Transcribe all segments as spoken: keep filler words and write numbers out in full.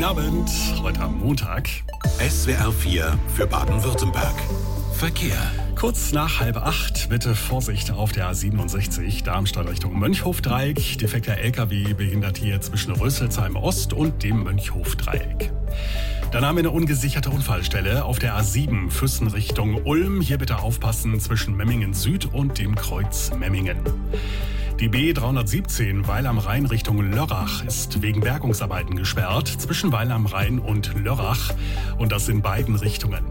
Guten Abend, heute am Montag. S W R vier für Baden-Württemberg. Verkehr. Kurz nach halb acht, bitte Vorsicht auf der A siebenundsechzig, Darmstadt Richtung Mönchhofdreieck. Defekter L K W behindert hier zwischen Rüsselsheim Ost und dem Mönchhofdreieck. Dann haben wir eine ungesicherte Unfallstelle auf der A sieben, Füssen Richtung Ulm. Hier bitte aufpassen zwischen Memmingen Süd und dem Kreuz Memmingen. Die B dreihundertsiebzehn Weil am Rhein Richtung Lörrach ist wegen Bergungsarbeiten gesperrt, zwischen Weil am Rhein und Lörrach, und das in beiden Richtungen.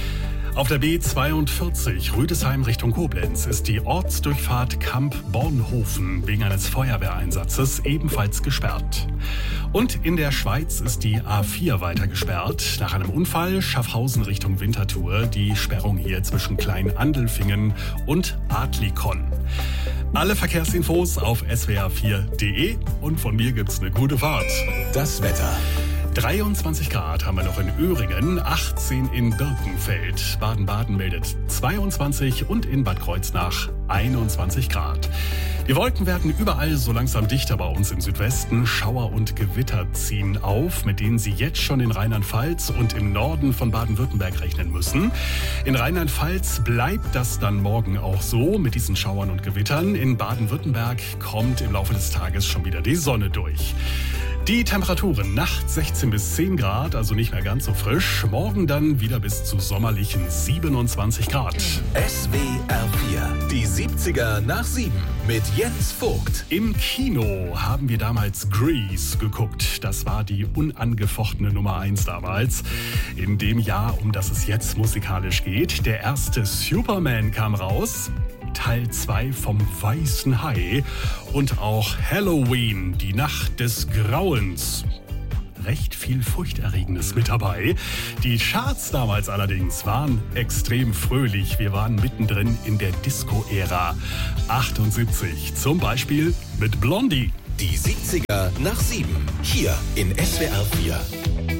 Auf der B zweiundvierzig Rüdesheim Richtung Koblenz ist die Ortsdurchfahrt Kamp-Bornhofen wegen eines Feuerwehreinsatzes ebenfalls gesperrt. Und in der Schweiz ist die A vier weiter gesperrt. Nach einem Unfall Schaffhausen Richtung Winterthur, die Sperrung hier zwischen Klein-Andelfingen und Adlikon. Alle Verkehrsinfos auf S W R vier punkt de und von mir gibt's eine gute Fahrt. Das Wetter. dreiundzwanzig Grad haben wir noch in Öhringen, achtzehn in Birkenfeld. Baden-Baden meldet zweiundzwanzig und in Bad Kreuznach einundzwanzig Grad. Die Wolken werden überall so langsam dichter bei uns im Südwesten. Schauer und Gewitter ziehen auf, mit denen Sie jetzt schon in Rheinland-Pfalz und im Norden von Baden-Württemberg rechnen müssen. In Rheinland-Pfalz bleibt das dann morgen auch so mit diesen Schauern und Gewittern. In Baden-Württemberg kommt im Laufe des Tages schon wieder die Sonne durch. Die Temperaturen nachts sechzehn bis zehn Grad, also nicht mehr ganz so frisch. Morgen dann wieder bis zu sommerlichen siebenundzwanzig Grad. S W R vier, die siebziger nach sieben mit Jens Vogt. Im Kino haben wir damals Grease geguckt. Das war die unangefochtene Nummer eins damals. In dem Jahr, um das es jetzt musikalisch geht. Der erste Superman kam raus. Teil zwei vom Weißen Hai und auch Halloween, die Nacht des Grauens. Recht viel Furchterregendes mit dabei. Die Charts damals allerdings waren extrem fröhlich. Wir waren mittendrin in der Disco-Ära. achtundsiebzig zum Beispiel mit Blondie. Die siebziger nach sieben, hier in S W R vier.